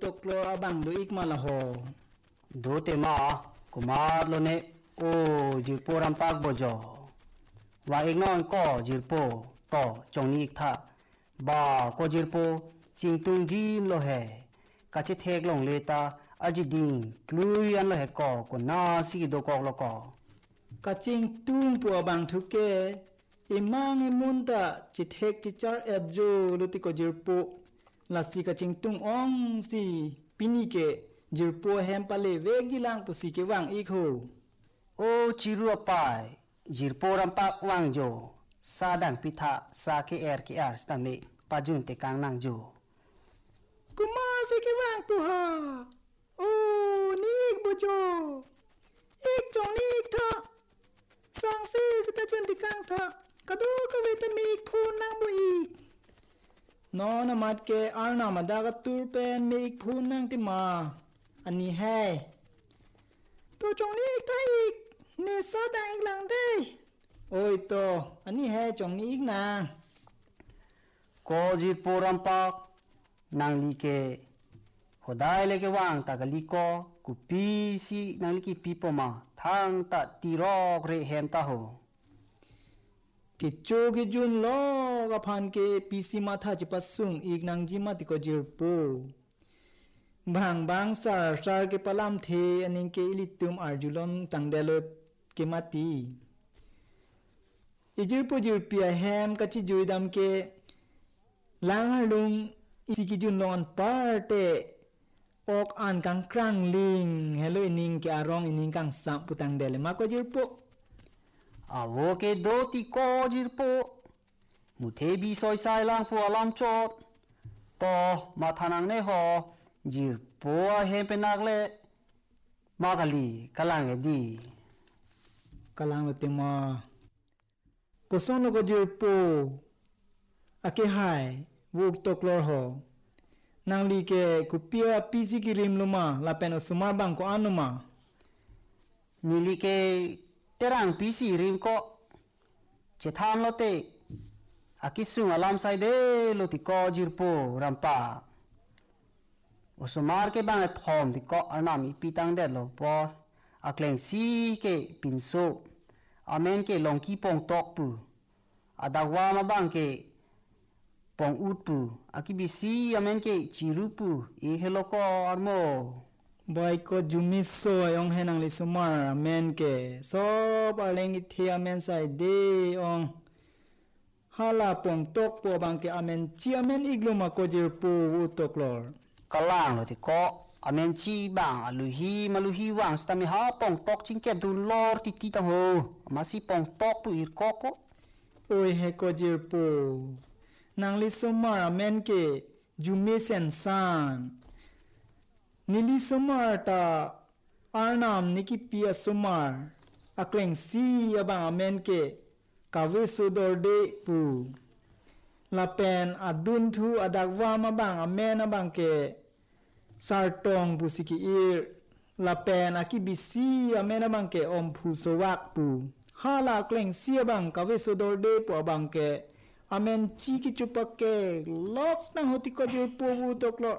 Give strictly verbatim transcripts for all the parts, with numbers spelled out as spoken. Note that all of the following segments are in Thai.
ตกโลบังดูอีกมาละโหดูเตมากุมารโลเนโอจิโปรัมปักบจอว่าอีกน้อยก็จิโปต่อจงนี้อีกท่าบ่าก็จิโปจิงตุงจีมโลเฮกะจิเทกลงเลตาอจิดิงกลุยอันโลเฮก็ก็นาสิกิโดกอกโลก็กะจิงตุงปัวบังทุเกอิมังอิมุนตะจิเทกจิจาร์เอบโจลุติโกจิโปลาสิกะจิงตุงองสิปินิเกจิโปเฮมปะเลเวกจิลังปุสิเกวังอีกโหโอจิรัวปายจิโปรัมปักวังโจซาดังพิธาซาเคเอร์เคอาร์สตามิปาจุนเตกังนังโจกุมาสิเกวังปุฮาโอ้นี่อีกบุโจอีกจงนี่อีกทะสังซีสิตะจุนติกังทะกะดูกะเวตมีอีกพูนังบุอีกนอนมัดเกอาร์นามาดากะตูร์เป็นมีอีกพูนังติมาอันนี้ให้ตัวจงนี้อีกทะอีกเนซาดังอีกหลังได้โอ้ยโตอันนี้ให้จงนี้อีกนางโกจิโปรัมปักนางลีเกขอได้เลยเกวังตากลีโกกุปีสีนางลีกีปีปมาทางตะตีรอกเรเฮมตาโหกิจโจกิจุนโลกพันเกปีสีมาทาจิปัสสุงอีกนางจิมาติโกจิรปูบางบางสารสารเกปลามเทอันนี้เกอิลิตุมอาร์จุลอนตังเดลเกมาตีอิจิรปูจิรปีแฮมกัจจุยดำเกลางฮาลุงอิสิกิจุนลอนปาร์เตออกอ่านกังครั้งลิงเฮโลอินิงเกอารองอินิงกังสัมปุตังเดลมาโกจิรปูอาวเกโดติโกจิรปูมุเทบีซอยไซลังฟัวลามจอดต่อมาทานังเนหอจิรปูเฮมเป็นนักเลมากะลีกะลังเอดีกะลังเตมากุศลโกจิรปูอาเกไฮวุกตกลอหอนางลีเกกุเปียปิซิกิริมลุมาลาเปนอสุมาบังก็อานุมานิลีเกเตรังปิซิริมก็เจทานโลเตอากิสุงอลามไซเดโลติโกจิรปูรัมปาอสุมาร์เกบังเอทอมติโกอานามิปิตังเดโลปออาเคลงซีเกปินโซอาเมนเกลองกีปองตอกปูอาดาวามาบังเกปองอุดปูอากิบิซีอาเมนเกจิรุปูเอเฮโลโกอาร์โมบอยก็จุมิโซยองเฮนังลิสุมาร์เมนเกซอบอาเลงอิเทียเมนไซเดองฮาลาปองตอกปูบังเกอาเมนจีอาเมนอีกลุมาโกจิรปูวุตกลอร์กลางโลติโกอาเมนจีบังอาลูฮีมาลูฮีวังสตามิฮาปองตอกจิงเก็บดูลอร์ติติตังโฮมาสิปองตอกปูอีกโกโกโอ้ยเฮโกจิรปูนางลิสมาร์เมนเกจูเมเซนซานนิลิสมาร์ตาอาร์นามนิกิปียสมาร์อักเลงซียบังอเมนเกกาเวสุดอร์เดปูลาเปนอดุนทูอดักวามาบังอเมนบังเกซาร์ตองปุสิกิอีร์ลาเปนอากิบิซีอเมนบังเกอมพูสวักปูฮาลาเกลงซียบังกาเวสุดอร์เดปูบังเกAmen ciki cupake lok nang hoti ko jil povu toklo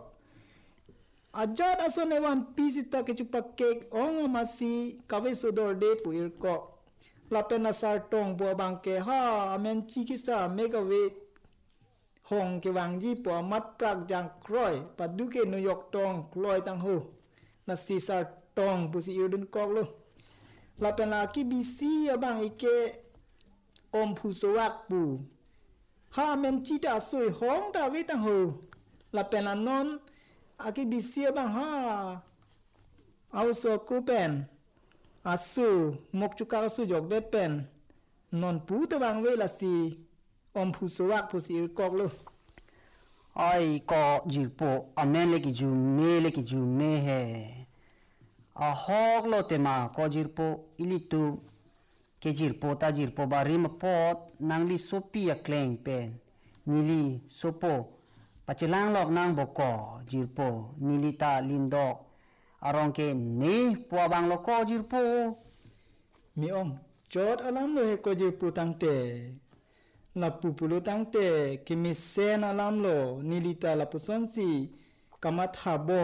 ajat asone wan pisita ke cupake ong masi kawe sodor de puir ko lapena sartong bo bangke ha amen ciki sa megawe hong ke wangji po mat prak jang kroi paduke New York tong kroi tang ho na si sartong pusi irdun kok lo lapena ki bisi abang ike om phusowak puฮาเมนจิตาสวยห้องดาวิตังหูลาเป็นอันนนอากิบิเซียบังฮาเอาโซกูเป็นอาสูมกจุกาสูจกเด็ดเป็นนนปูตะวังเวลาสีอมผู้สวักผู้สีกอกลูไอ้ก็จิโปอเมเลกิจูเมเลกิจูเมเฮอาฮอกโลเตมาก็จิโปอิลิตูke jirpo ta jirpo barim pot nangli sopi a kleng pen nili sopo pachilang lok nang boko jirpo nili ta lindok arong ke ne po bang loko jirpo mi om chot alam lo he ko jirpo tangte la pupulu tangte ke mi sen alam lo nili ta la pusonsi kamat habo